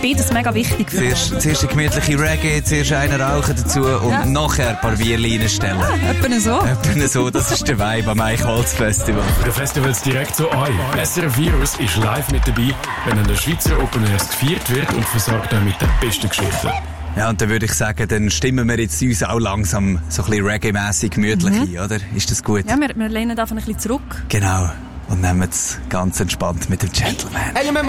beides mega wichtig für uns. Zuerst eine gemütliche Reggae, zuerst einen rauchen dazu und nachher ein paar Bierchen reinstellen. Ja, etwa so. Etwa so, das ist der Vibe am Eichholz-Festival. Der Festivals direkt zu euch. SRF Virus ist live mit dabei, wenn an der Schweizer Open Airs gefeiert wird und versorgt euch mit den besten Geschichten. Ja, und dann würde ich sagen, dann stimmen wir jetzt uns auch langsam so ein bisschen Reggae-mässig gemütlich ein, oder? Ist das gut? Ja, wir lehnen einfach ein bisschen zurück. Genau. Und nehmen es ganz entspannt mit dem Gentleman. Hey,